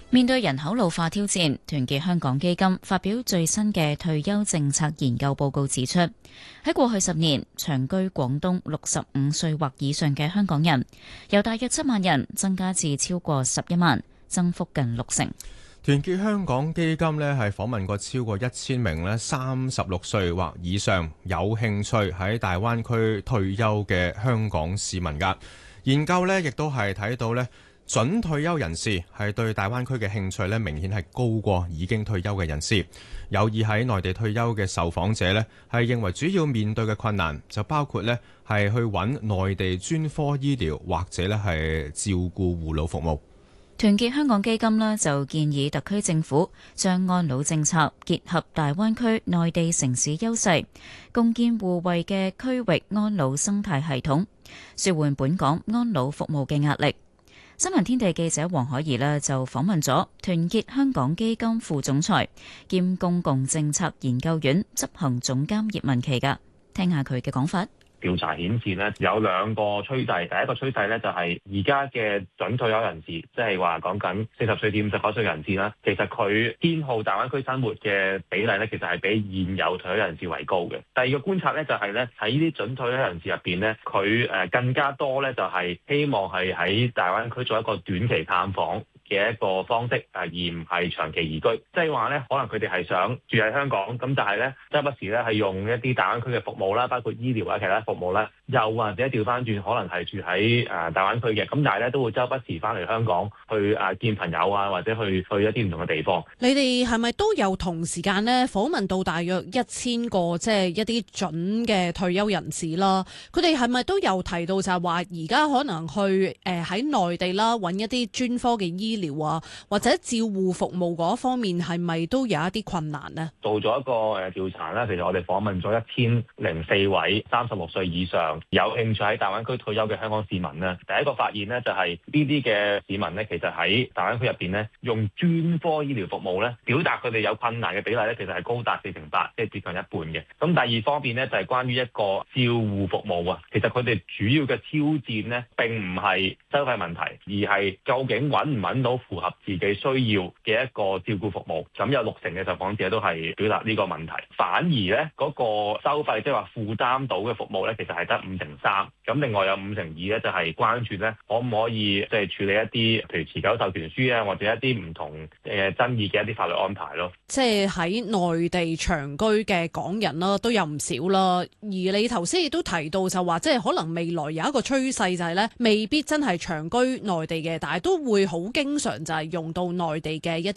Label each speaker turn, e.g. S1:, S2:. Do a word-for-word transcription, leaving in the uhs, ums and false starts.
S1: 面對人口老化挑戰，團結香港基金發表最新嘅退休政策研究報告指出，喺過去十年，長居廣東六十五歲或以上嘅香港人，由大約七萬人增加至超過十一萬，增幅近六成。
S2: 團結香港基金呢係訪問過超過一千名呢三十六歲或以上有興趣喺大灣區退休嘅香港市民㗎。研究呢亦都係睇到呢。準退休人士係對大灣區嘅興趣咧，明顯係高過已經退休嘅人士。有意喺內地退休嘅受訪者咧，係認為主要面對嘅困難就包括咧係去揾內地專科醫療或者咧係照顧護老服務。
S1: 團結香港基金咧就建議特區政府將安老政策結合大灣區內地城市優勢，共建互惠嘅區域安老生態系統，舒緩本港安老服務嘅壓力。新聞天地記者黃海怡呢就訪問咗團結香港基金副總裁兼公共政策研究院執行總監葉文琪㗎，聽下佢嘅講法。
S3: 調查顯示咧有兩個趨勢，第一個趨勢咧就係而家嘅準退休人士，即係話講緊四十歲至五十九歲人士啦，其實佢偏好大灣區生活嘅比例咧，其實係比現有退休人士為高嘅。第二個觀察咧就係咧喺呢啲準退休人士入邊咧，佢誒更加多咧就係希望係喺大灣區做一個短期探訪嘅一個方式，誒而唔係長期移居，即係話咧，可能佢哋係想住喺香港，咁但係咧，周不時咧係用一啲大灣區嘅服務啦，包括醫療啊其他服務啦，又或者調翻轉，可能係住喺誒大灣區嘅，咁但係咧都會周不時翻嚟香港去誒見朋友啊，或者去去一啲唔同嘅地方。
S4: 你哋係咪都有同時間咧訪問到大約一千個即係一啲準嘅退休人士啦？佢哋係咪都有提到就係話而家可能去誒喺內地啦揾一啲專科嘅醫療啊，或者照護服務嗰方面係咪都有一啲困難呢？
S3: 做咗一個誒調查啦，其實我哋訪問咗一千零四位三十六歲以上有興趣喺大灣區退休嘅香港市民呢。第一個發現呢，就係呢啲嘅市民呢，其實喺大灣區入邊呢，用專科醫療服務呢，表達佢哋有困難嘅比例呢，其實係高達四成八，即係接近一半嘅。咁第二方面呢，就係關於一個照護服務啊，其實佢哋主要嘅挑戰呢，並唔係收費問題，而係究竟揾唔揾到符合自己需要嘅一個照顧服務。咁有六成嘅受訪者都係表達呢個問題，反而咧嗰個收費即係話負擔到嘅服務咧，其實係得五成三。咁另外有五成二咧就係關注咧可唔可以即係處理一啲譬如持久授權書啊，或者一啲唔同誒爭議嘅一啲法律安排咯。
S4: 即係喺內地長居嘅港人啦，都有唔少啦。而你頭先亦都提到就話，即係可能未來有一個趨勢就係咧，未必真係長居內地嘅，但係都會好經常就係用到內地嘅一啲